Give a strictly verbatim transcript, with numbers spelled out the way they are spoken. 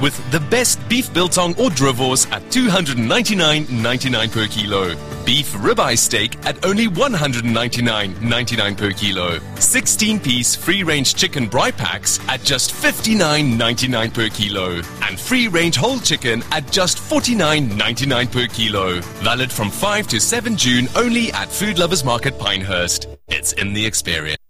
with the best beef biltong or drivors at two hundred ninety-nine ninety-nine per kilo. Beef ribeye steak at only one hundred ninety-nine ninety-nine per kilo. sixteen piece free-range chicken braai packs at just fifty-nine ninety-nine per kilo. And free-range whole chicken at just forty-nine ninety-nine per kilo. Valid from five to seven June only at Food Lovers Market Pinehurst. It's in the experience.